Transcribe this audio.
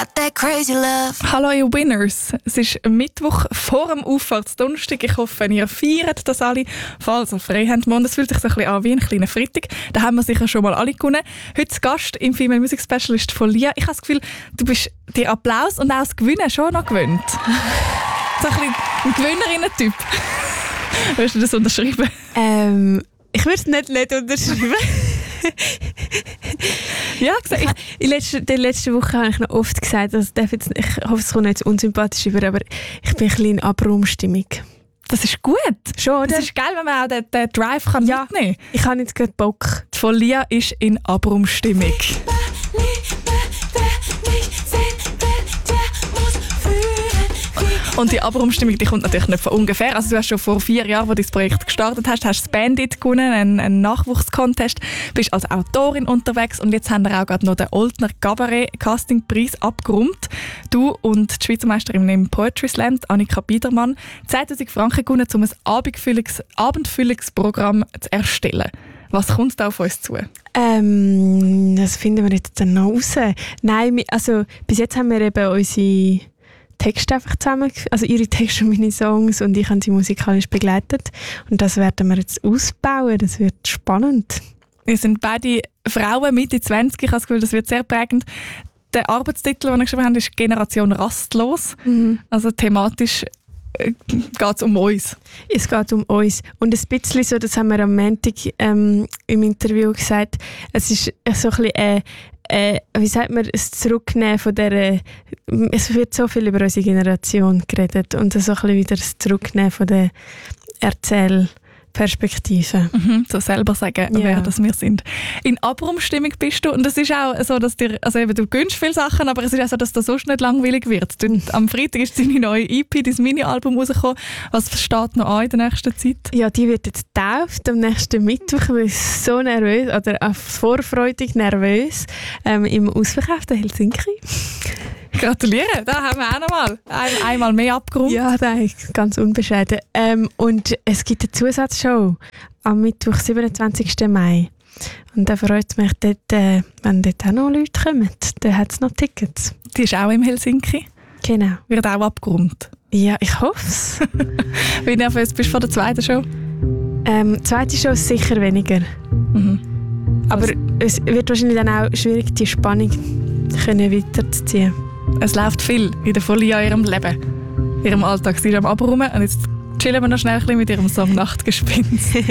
got that crazy love. Hallo ihr Winners, es ist Mittwoch vor dem Auffahrtsdonnerstag. Ich hoffe, ihr feiert das alle, falls ihr frei habt. Es fühlt sich so ein bisschen an wie ein kleiner Freitag. Da haben wir sicher schon mal alle gewonnen. Heute Gast im Female Music Special ist von Lia. Ich habe das Gefühl, du bist dir Applaus und auch das Gewinnen schon noch gewöhnt. So ein bisschen ein Gewinnerinnen-Typ. Willst du das unterschreiben? Ich würde es nicht unterschreiben. Ja, in der letzten Woche habe ich noch oft gesagt, also ich hoffe, es kommt nicht so unsympathisch über, aber ich bin ein bisschen in Abrumstimmung. Das ist gut. Schon, oder? Das ist geil, wenn man auch den Drive kann mitnehmen kann. Ich habe jetzt gerade Bock. Die von Lia ist in Abrumstimmung. Und die Abrumstimmung, die kommt natürlich nicht von ungefähr. Also du hast schon vor 4 Jahren, als du das Projekt gestartet hast das Bandit gewonnen, einen Nachwuchscontest, bist als Autorin unterwegs und jetzt haben wir auch gerade noch den Oldner Cabaret Castingpreis abgeräumt. Du und die Schweizer Meisterin im Poetry Slam, Annika Biedermann, 10'000 Franken gewonnen, um ein Abendfüllungsprogramm zu erstellen. Was kommt da auf uns zu? Das finden wir jetzt dann noch raus. Nein, also bis jetzt haben wir eben unsere Texte einfach zusammen, also ihre Texte und meine Songs, und ich habe sie musikalisch begleitet. Und das werden wir jetzt ausbauen, das wird spannend. Wir sind beide Frauen, Mitte 20, ich habe das Gefühl, das wird sehr prägend. Der Arbeitstitel, den wir geschrieben haben, ist «Generation rastlos». Mhm. Also thematisch geht es um uns. Es geht um uns. Und ein bisschen so, das haben wir am Montag im Interview gesagt, es ist so ein bisschen wie sagt man, das Zurücknehmen von dieser, es wird so viel über unsere Generation geredet und so ein bisschen wieder das Zurücknehmen von der Erzählperspektive. So selber sagen, wer das wir sind. In Abrumstimmung bist du, und es ist auch so, dass also eben, du gönnst viele Sachen, aber es ist auch so, dass das sonst nicht langweilig wird. Am Freitag ist deine neue EP, dein Mini-Album rausgekommen. Was steht noch an in der nächsten Zeit? Ja, die wird jetzt getauft am nächsten Mittwoch. Ich bin so nervös, oder vorfreudig nervös, im ausverkauften Helsinki. Gratuliere, da haben wir auch noch mal einmal mehr abgerundet. Ja, ganz unbescheiden. Und es gibt eine Zusatzshow am Mittwoch, 27. Mai. Und da freut es mich, wenn dort auch noch Leute kommen. Dann hat es noch Tickets. Die ist auch im Helsinki? Genau. Wird auch abgerundet? Ja, ich hoffe es. Wie nervös bist du vor der zweiten Show? Die zweite Show ist sicher weniger. Mhm. Aber es wird wahrscheinlich dann auch schwierig, die Spannung weiterzuziehen. Es läuft viel in der Folie in ihrem Leben, in ihrem Alltag. Sie ist am Abräumen und jetzt chillen wir noch schnell ein bisschen mit ihrem Song «Nachtgespinst».